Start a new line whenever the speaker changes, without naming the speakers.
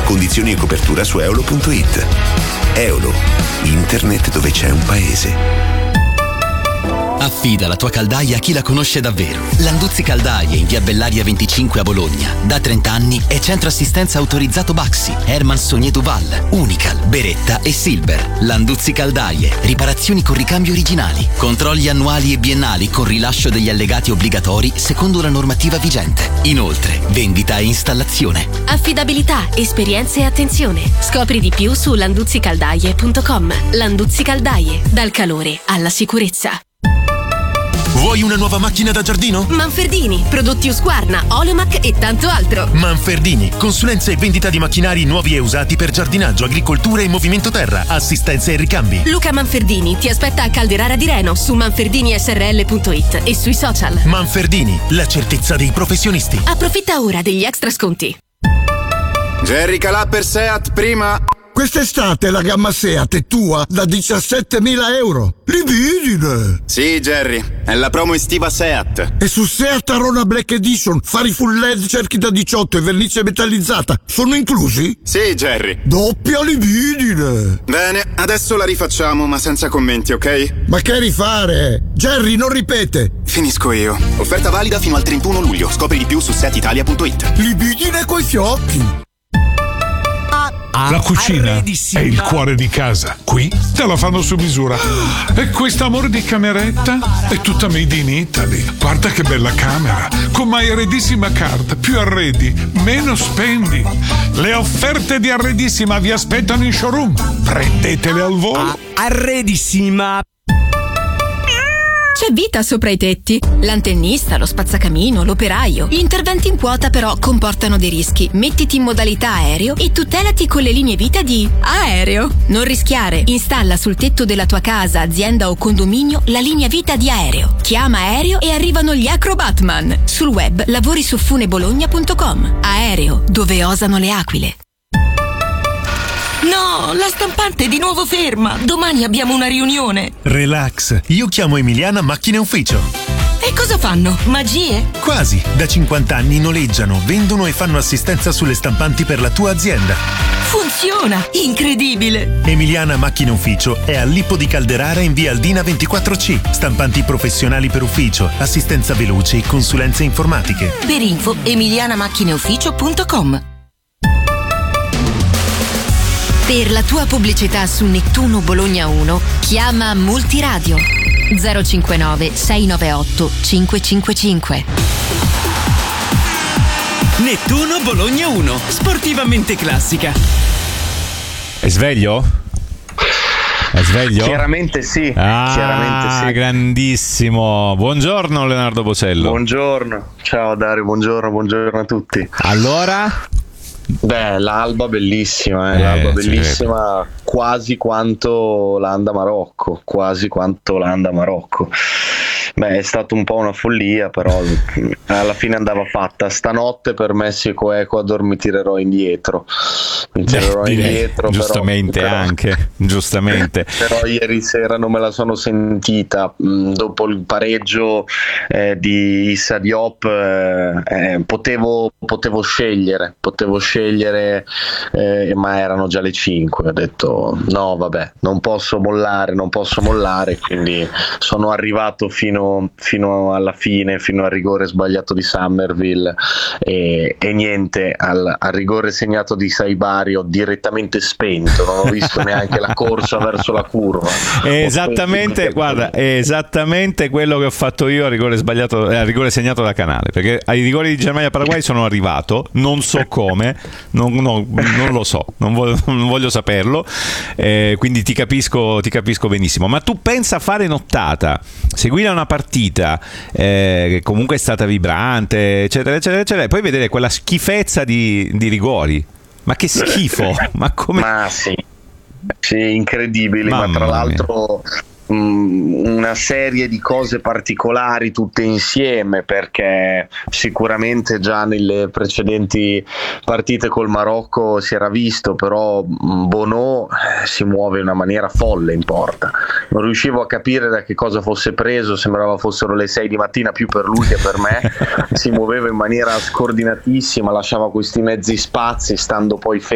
Condizioni e copertura su eolo.it. Eolo, internet dove c'è un paese.
Affida la tua caldaia a chi la conosce davvero. Landuzzi Caldaie in via Bellaria 25 a Bologna. Da 30 anni è centro assistenza autorizzato Baxi, Herman Saunier Duval, Unical, Beretta e Silver. Landuzzi Caldaie, riparazioni con ricambi originali, controlli annuali e biennali con rilascio degli allegati obbligatori secondo la normativa vigente. Inoltre, vendita e installazione.
Affidabilità, esperienza e attenzione. Scopri di più su landuzzicaldaie.com. Landuzzi Caldaie, dal calore alla sicurezza.
Vuoi una nuova macchina da giardino?
Manfredini, prodotti Husqvarna, Oleomac e tanto altro.
Manfredini, consulenza e vendita di macchinari nuovi e usati per giardinaggio, agricoltura e movimento terra, assistenza e ricambi.
Luca Manfredini ti aspetta a Calderara di Reno su manferdinisrl.it e sui social.
Manfredini, la certezza dei professionisti.
Approfitta ora degli extra sconti.
Jerry Calà per Seat prima.
Quest'estate la gamma Seat è tua da 17.000 euro. Libidine!
Sì, Jerry, è la promo estiva Seat.
E su Seat Arona Black Edition, fari full LED, cerchi da 18 e vernice metallizzata sono inclusi?
Sì, Jerry.
Doppia libidine!
Bene, adesso la rifacciamo, ma senza commenti, ok?
Ma che rifare? Jerry, non ripete!
Finisco io. Offerta valida fino al 31 luglio. Scopri di più su setitalia.it.
Libidine coi fiocchi!
La cucina è il cuore di casa. Qui te la fanno su misura. E quest'amore di cameretta è tutta made in Italy. Guarda che bella camera. Con My Arredissima Card. Più arredi, meno spendi. Le offerte di Arredissima vi aspettano in showroom. Prendetele al volo.
Arredissima.
C'è vita sopra i tetti. L'antennista, lo spazzacamino, l'operaio. Gli interventi in quota però comportano dei rischi. Mettiti in modalità aereo e tutelati con le linee vita di Aereo. Non rischiare. Installa sul tetto della tua casa, azienda o condominio la linea vita di Aereo. Chiama Aereo e arrivano gli Acrobatman. Sul web lavori su funebologna.com. Aereo, dove osano le aquile.
No, la stampante è di nuovo ferma. Domani abbiamo una riunione.
Relax, io chiamo Emiliana Macchine Ufficio.
E cosa fanno? Magie?
Quasi, da 50 anni noleggiano, vendono e fanno assistenza sulle stampanti per la tua azienda.
Funziona! Incredibile!
Emiliana Macchine Ufficio è a Lippo di Calderara in via Aldina 24C. Stampanti professionali per ufficio, assistenza veloce e consulenze informatiche.
Per info emilianamacchineufficio.com.
Per la tua pubblicità su Nettuno Bologna 1, chiama Multiradio 059 698 555.
Nettuno Bologna 1, sportivamente classica.
È sveglio? È sveglio?
Chiaramente sì.
Chiaramente sì. Grandissimo. Buongiorno Leonardo Bocello.
Buongiorno. Ciao Dario, buongiorno a tutti.
Allora?
Beh, l'alba bellissima, l'alba bellissima, quasi quanto l'Anda Marocco, Beh, è stato un po' una follia, però alla fine andava fatta. Stanotte per Messico-Ecuador mi tirerò indietro.
Giustamente,
però,
anche, giustamente.
Però ieri sera non me la sono sentita. Dopo il pareggio di Issa Diop potevo scegliere, ma erano già le 5. Ho detto no, vabbè, non posso mollare, quindi sono arrivato fino alla fine, fino al rigore sbagliato di Summerville e niente, al rigore segnato di Saibari ho direttamente spento, non ho visto neanche la corsa verso la curva.
Esattamente, guarda, è esattamente quello che ho fatto io al rigore segnato da Canale, perché ai rigori di Germania-Paraguay sono arrivato, non so come, non lo so, non voglio saperlo, quindi ti capisco benissimo. Ma tu pensa a fare nottata, seguire una partita che comunque è stata vibrante, eccetera eccetera eccetera, e poi vedere quella schifezza di rigori, ma che schifo, ma come?
Ma sì, incredibili. Ma tra l'altro una serie di cose particolari tutte insieme, perché sicuramente già nelle precedenti partite col Marocco si era visto, però Bono si muove in una maniera folle in porta, non riuscivo a capire da che cosa fosse preso, sembrava fossero le 6 di mattina più per lui che per me. Si muoveva in maniera scordinatissima, lasciava questi mezzi spazi stando poi